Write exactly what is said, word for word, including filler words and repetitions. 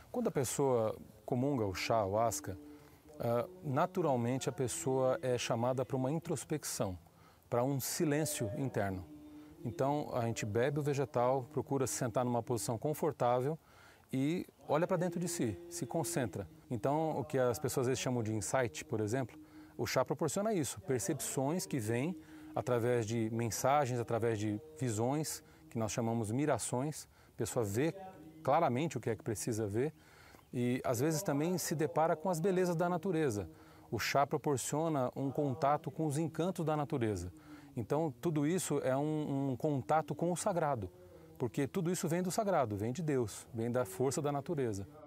Quando a pessoa comunga o chá, o asca, uh, naturalmente a pessoa é chamada para uma introspecção, para um silêncio interno. Então a gente bebe o vegetal, procura se sentar numa posição confortável e olha para dentro de si, se concentra. Então o que as pessoas às vezes chamam de insight, por exemplo, o chá proporciona isso, percepções que vêm através de mensagens, através de visões, que nós chamamos mirações. A pessoa vê claramente o que é que precisa ver e às vezes também se depara com as belezas da natureza. O chá proporciona um contato com os encantos da natureza. Então tudo isso é um, um contato com o sagrado, porque tudo isso vem do sagrado, vem de Deus, vem da força da natureza.